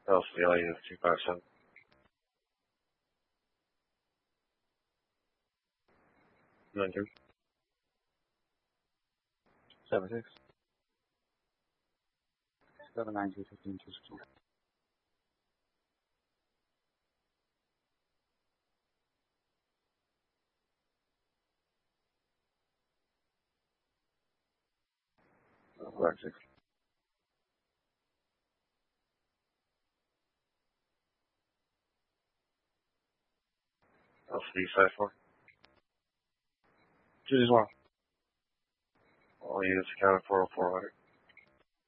LCLU 257. 92. 76. 792 15 261. Black 6. LCD side 4. 2 as well. All units accounted for 0400.